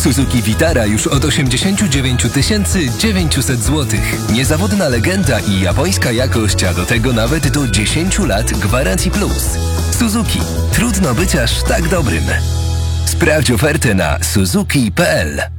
Suzuki Vitara już od 89 900 zł. Niezawodna legenda i japońska jakość, a do tego nawet do 10 lat gwarancji plus. Suzuki. Trudno być aż tak dobrym. Sprawdź ofertę na suzuki.pl.